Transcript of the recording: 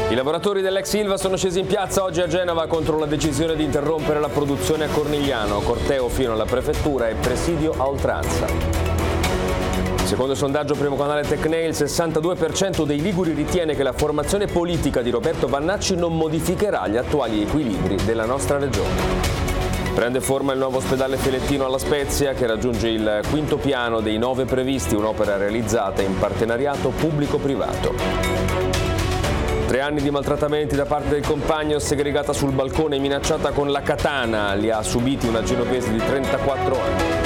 I lavoratori dell'ex Ilva sono scesi in piazza oggi a Genova contro la decisione di interrompere la produzione a Cornigliano, corteo fino alla prefettura e presidio a oltranza. Secondo il sondaggio Primo Canale Tecnail, il 62% dei liguri ritiene che la formazione politica di Roberto Vannacci non modificherà gli attuali equilibri della nostra regione. Prende forma il nuovo ospedale filettino alla Spezia che raggiunge il quinto piano dei 9 previsti, un'opera realizzata in partenariato pubblico-privato. 3 anni di maltrattamenti da parte del compagno, segregata sul balcone e minacciata con la katana, li ha subiti una genovese di 34 anni.